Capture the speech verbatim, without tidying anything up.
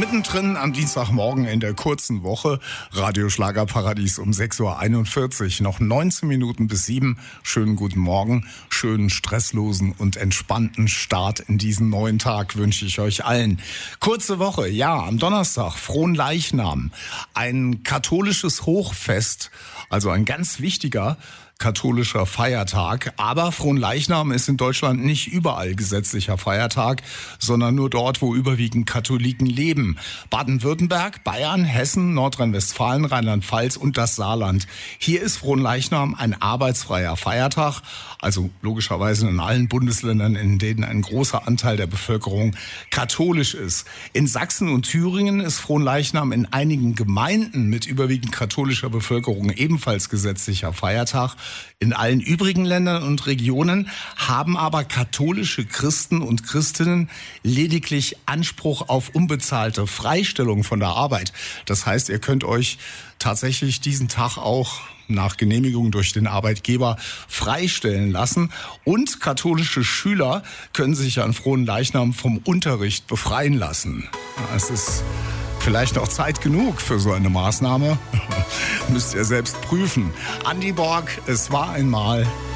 Mittendrin am Dienstagmorgen in der kurzen Woche. Radio Schlagerparadies um sechs Uhr einundvierzig. Noch neunzehn Minuten bis sieben. Schönen guten Morgen. Schönen stresslosen und entspannten Start in diesen neuen Tag wünsche ich euch allen. Kurze Woche, ja, am Donnerstag, Fronleichnam. Ein katholisches Hochfest, also ein ganz wichtiger katholischer Feiertag. Aber Fronleichnam ist in Deutschland nicht überall gesetzlicher Feiertag, sondern nur dort, wo überwiegend Katholiken leben. Baden-Württemberg, Bayern, Hessen, Nordrhein-Westfalen, Rheinland-Pfalz und das Saarland. Hier ist Fronleichnam ein arbeitsfreier Feiertag, also logischerweise in allen Bundesländern, in denen ein großer Anteil der Bevölkerung katholisch ist. In Sachsen und Thüringen ist Fronleichnam in einigen Gemeinden mit überwiegend katholischer Bevölkerung ebenfalls gesetzlicher Feiertag. In allen übrigen Ländern und Regionen haben aber katholische Christen und Christinnen lediglich Anspruch auf unbezahlte Freistellung von der Arbeit. Das heißt, ihr könnt euch tatsächlich diesen Tag auch nach Genehmigung durch den Arbeitgeber freistellen lassen. Und katholische Schüler können sich an Fronleichnam vom Unterricht befreien lassen. Es ist vielleicht noch Zeit genug für so eine Maßnahme. Müsst ihr selbst prüfen. Andi Borg, es war einmal.